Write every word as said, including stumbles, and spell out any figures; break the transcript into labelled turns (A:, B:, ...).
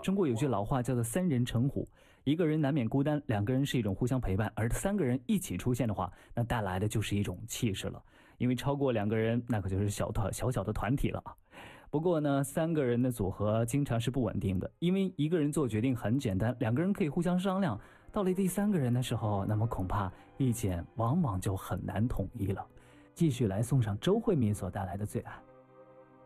A: 中国有句老话叫做三人成虎，一个人难免孤单，两个人是一种互相陪伴，而三个人一起出现的话，那带来的就是一种气势了。因为超过两个人，那可就是小团小小的团体了啊。不过呢，三个人的组合经常是不稳定的，因为一个人做决定很简单，两个人可以互相商量，到了第三个人的时候，那么恐怕意见往往就很难统一了。继续来送上周慧敏所带来的最爱。